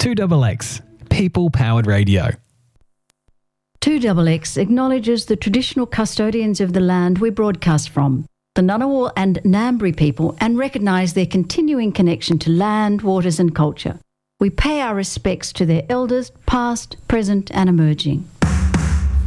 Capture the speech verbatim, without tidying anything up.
two X X, people-powered radio. two X X acknowledges the traditional custodians of the land we broadcast from, the Ngunnawal and Ngambri people, and recognise their continuing connection to land, waters and culture. We pay our respects to their elders, past, present and emerging.